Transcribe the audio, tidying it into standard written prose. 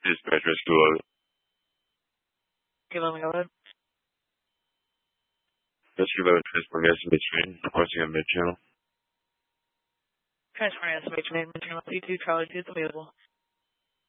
Dispatch rescue load. Okay, let me go ahead. Rescue load transport gas mid-train. Requesting a mid-channel. Transferring estimate to mid-channel P2, Charlie 2 is available.